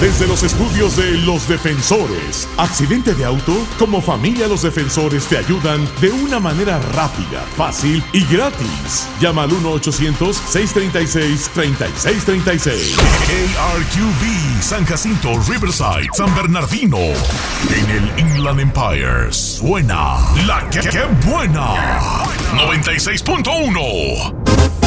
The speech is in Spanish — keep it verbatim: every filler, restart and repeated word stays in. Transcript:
Desde los estudios de Los Defensores. ¿Accidente de auto? Como familia Los Defensores te ayudan de una manera rápida, fácil y gratis. Llama al uno ochocientos, seiscientos treinta y seis, treinta y seis treinta y seis. A R Q B, San Jacinto, Riverside, San Bernardino. En el Inland Empire suena la que, que buena. noventa y seis punto uno.